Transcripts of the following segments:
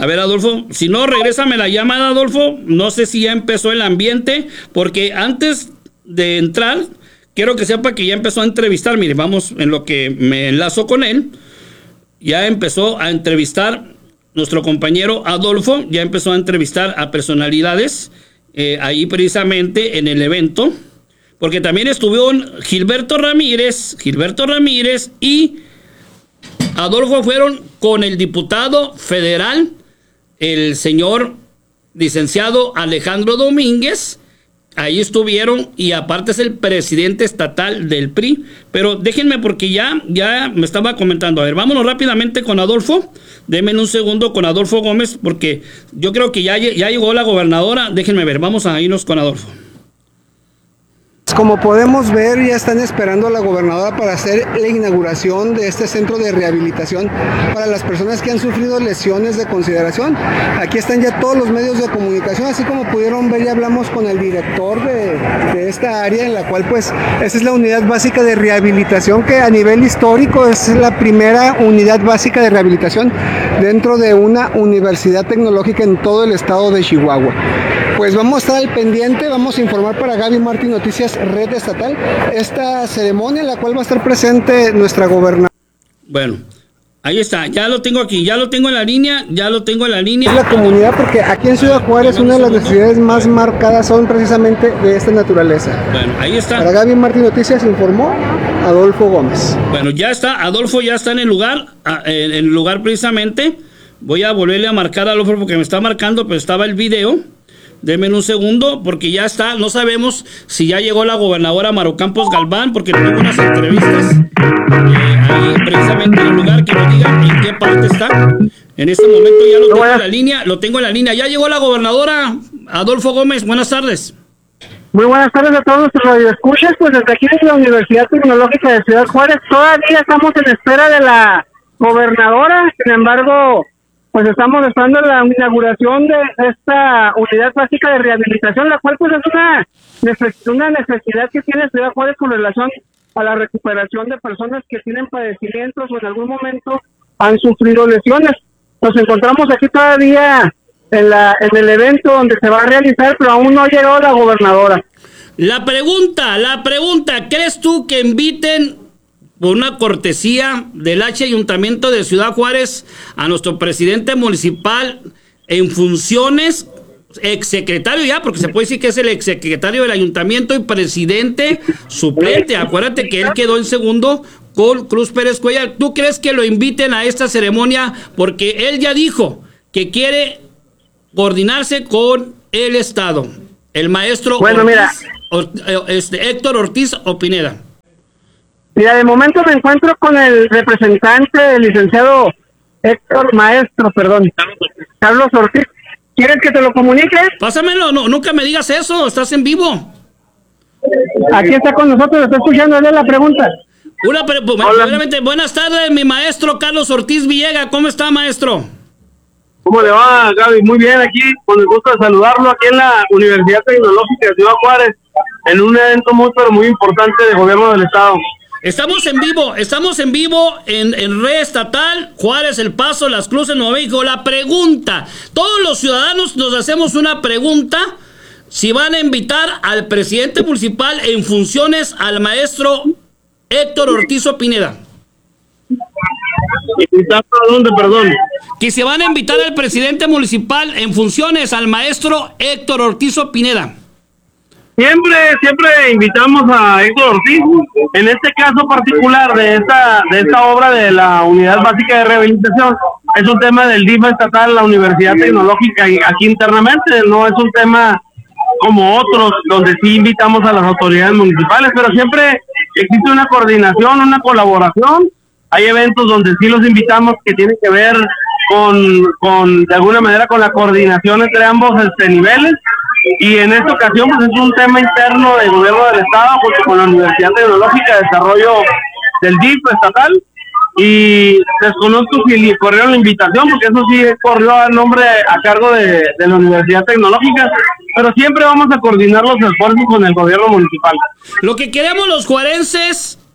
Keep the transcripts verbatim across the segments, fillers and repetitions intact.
A ver, Adolfo, si no, regrésame la llamada, Adolfo. No sé si ya empezó el ambiente, porque antes de entrar, quiero que sepa que ya empezó a entrevistar. Mire, vamos, en lo que me enlazo con él, ya empezó a entrevistar nuestro compañero Adolfo, ya empezó a entrevistar a personalidades eh, ahí precisamente en el evento, porque también estuvieron Gilberto Ramírez, Gilberto Ramírez y Adolfo fueron con el diputado federal, el señor licenciado Alejandro Domínguez. Ahí estuvieron, y aparte es el presidente estatal del P R I. Pero déjenme, porque ya, ya me estaba comentando. A ver, vámonos rápidamente con Adolfo. Denme un segundo con Adolfo Gómez, porque yo creo que ya, ya llegó la gobernadora. Déjenme ver, vamos a irnos con Adolfo. Como podemos ver, ya están esperando a la gobernadora para hacer la inauguración de este centro de rehabilitación para las personas que han sufrido lesiones de consideración. Aquí están ya todos los medios de comunicación, así como pudieron ver, ya hablamos con el director de, de esta área, en la cual pues esta es la unidad básica de rehabilitación, que a nivel histórico es la primera unidad básica de rehabilitación dentro de una universidad tecnológica en todo el estado de Chihuahua. Pues vamos a estar al pendiente, vamos a informar para Gaby Martín Noticias Red Estatal esta ceremonia en la cual va a estar presente nuestra gobernadora. Bueno, ahí está, ya lo tengo aquí, ya lo tengo en la línea, ya lo tengo en la línea. Es la comunidad, porque aquí en Ciudad Juárez una de las necesidades más marcadas son precisamente de esta naturaleza. Bueno, ahí está. Para Gaby Martín Noticias informó Adolfo Gómez. Bueno, ya está, Adolfo ya está en el lugar, en el lugar precisamente. Voy a volverle a marcar a Adolfo porque me está marcando, pero estaba el video. Denme un segundo, porque ya está, no sabemos si ya llegó la gobernadora Maru Campos Galván, porque tuvo unas entrevistas eh, ahí precisamente en el lugar, que nos digan en qué parte está. En este momento ya lo tengo en la línea, lo tengo en la línea. Ya llegó la gobernadora Adolfo Gómez, buenas tardes. Muy buenas tardes a todos nuestros radioescuchas, pues desde aquí desde la Universidad Tecnológica de Ciudad Juárez, todavía estamos en espera de la gobernadora, sin embargo, pues estamos esperando la inauguración de esta unidad básica de rehabilitación, la cual pues es una, una necesidad que tiene Ciudad Juárez con relación a la recuperación de personas que tienen padecimientos o en algún momento han sufrido lesiones. Nos encontramos aquí todavía en, la, en el evento donde se va a realizar, pero aún no ha llegado la gobernadora. La pregunta, la pregunta, ¿crees tú que inviten por una cortesía del H Ayuntamiento de Ciudad Juárez a nuestro presidente municipal en funciones, exsecretario ya, porque se puede decir que es el exsecretario del ayuntamiento y presidente suplente? Acuérdate que él quedó en segundo con Cruz Pérez Cuellar. ¿Tú crees que lo inviten a esta ceremonia? Porque él ya dijo que quiere coordinarse con el Estado. El maestro bueno, Ortiz, mira. Or, este, Héctor Ortiz Opineda. Mira, de momento me encuentro con el representante, el licenciado Héctor, maestro, perdón, Carlos Ortiz. ¿Quieres que te lo comunique? Pásamelo, no, nunca me digas eso, estás en vivo. Aquí está con nosotros, está escuchando, dale la pregunta. Una pre buenas tardes, mi maestro Carlos Ortiz Villega, ¿cómo está, maestro? ¿Cómo le va, Gaby? Muy bien, aquí, con el gusto de saludarlo aquí en la Universidad Tecnológica de Ciudad Juárez, en un evento muy, pero muy importante de gobierno del Estado. Estamos en vivo, estamos en vivo en, en Red Estatal, Juárez, El Paso, Las Cruces, Nuevo México. La pregunta, todos los ciudadanos nos hacemos una pregunta, si van a invitar al presidente municipal en funciones, al maestro Héctor Ortiz Pineda. ¿Invitar a dónde, perdón? Que se van a invitar al presidente municipal en funciones, al maestro Héctor Ortiz Pineda. Siempre, siempre invitamos a Héctor Ortiz. En este caso particular de esta, de esta obra de la Unidad Básica de Rehabilitación, es un tema del D I F A estatal, la Universidad Tecnológica, aquí internamente, no es un tema como otros, donde sí invitamos a las autoridades municipales, pero siempre existe una coordinación, una colaboración. Hay eventos donde sí los invitamos que tienen que ver con, con de alguna manera, con la coordinación entre ambos este, niveles. Y en esta ocasión pues es un tema interno del gobierno del Estado junto con la Universidad Tecnológica de Desarrollo del D I F estatal, y desconozco si le corrieron la invitación, porque eso sí corrió a nombre, a cargo de, de la Universidad Tecnológica, pero siempre vamos a coordinar los esfuerzos con el gobierno municipal. Lo que queremos los juarenses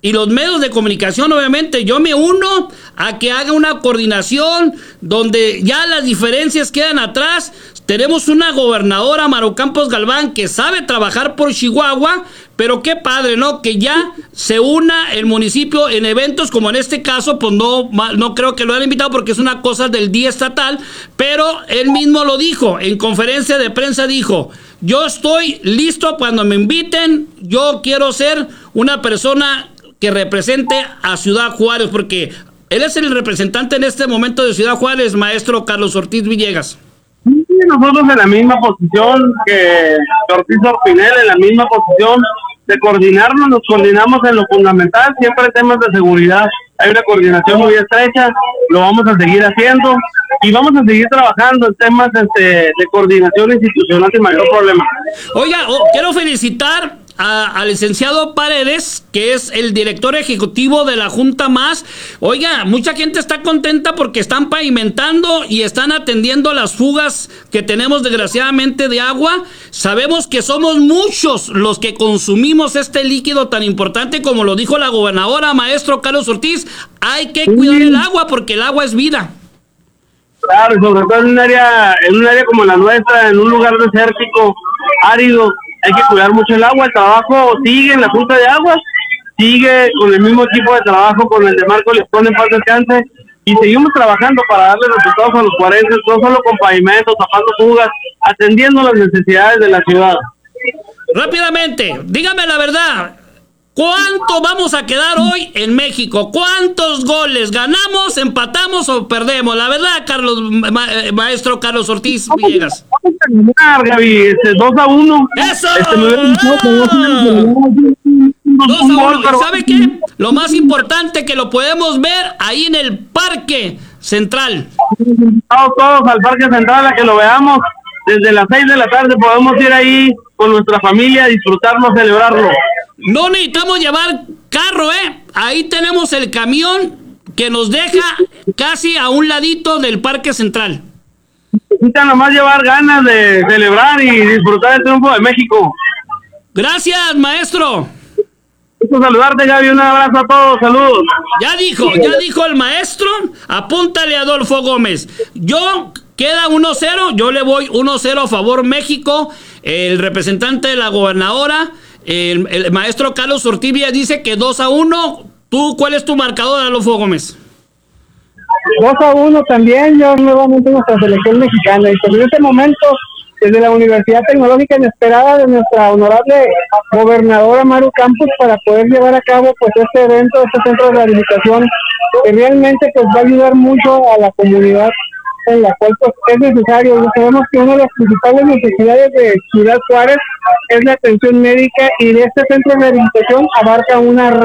y los medios de comunicación, obviamente, yo me uno a que haga una coordinación donde ya las diferencias quedan atrás. Tenemos una gobernadora, Maru Campos Galván, que sabe trabajar por Chihuahua, pero qué padre, ¿no? Que ya se una el municipio en eventos como en este caso, pues no, no creo que lo hayan invitado porque es una cosa del día estatal, pero él mismo lo dijo, en conferencia de prensa dijo, yo estoy listo cuando me inviten, yo quiero ser una persona que represente a Ciudad Juárez, porque él es el representante en este momento de Ciudad Juárez, maestro Carlos Ortiz Villegas. Nosotros en la misma posición que Ortiz Orpinel, en la misma posición de coordinarnos, nos coordinamos en lo fundamental, siempre en temas de seguridad, hay una coordinación muy estrecha, lo vamos a seguir haciendo y vamos a seguir trabajando en temas este, de coordinación institucional sin mayor problema. Oiga, oh, quiero felicitar A, al licenciado Paredes, que es el director ejecutivo de la Junta Más. Oiga, mucha gente está contenta porque están pavimentando y están atendiendo las fugas que tenemos desgraciadamente de agua. Sabemos que somos muchos los que consumimos este líquido tan importante, como lo dijo la gobernadora, maestro Carlos Ortiz. Hay que cuidar el agua porque el agua es vida. Claro, y sobre todo en un área, en un área como la nuestra, en un lugar desértico, árido, hay que cuidar mucho el agua. El trabajo sigue en la Junta de Aguas, sigue con el mismo equipo de trabajo, con el de Marco Lespón en paz descanse, y seguimos trabajando para darle resultados a los juarenses, no solo con pavimentos, tapando fugas, atendiendo las necesidades de la ciudad. Rápidamente, dígame la verdad, ¿cuánto vamos a quedar hoy en México? ¿Cuántos goles ganamos, empatamos o perdemos? La verdad, Carlos, ma, maestro Carlos Ortiz Villegas. Vamos a terminar, Gaby, este, dos a uno. ¡Eso! Este, me dos a uno. ¿Y sabe qué? Lo más importante que lo podemos ver ahí en el Parque Central. Vamos todos al Parque Central a que lo veamos. Desde las seis de la tarde podemos ir ahí con nuestra familia, disfrutarlo, celebrarlo. No necesitamos llevar carro, ¿eh? Ahí tenemos el camión que nos deja casi a un ladito del Parque Central. Necesitan nomás llevar ganas de celebrar y disfrutar el triunfo de México. Gracias, maestro. Gusto saludarte, Gaby, un abrazo a todos, saludos. Ya dijo, ya dijo el maestro, apúntale a Adolfo Gómez. Yo, queda uno cero, yo le voy uno cero a favor México. El representante de la gobernadora, el, el maestro Carlos Ortiz dice que dos a uno. ¿Tú cuál es tu marcador, Adolfo Gómez? dos a uno también, yo nuevamente nuestra selección mexicana. Y pues en este momento, desde la Universidad Tecnológica, en esperada de nuestra honorable gobernadora Maru Campos, para poder llevar a cabo pues este evento, este centro de rehabilitación, que realmente pues va a ayudar mucho a la comunidad, en la cual pues es necesario. Y sabemos que una de las principales necesidades de Ciudad Juárez es la atención médica, y de este centro de rehabilitación abarca una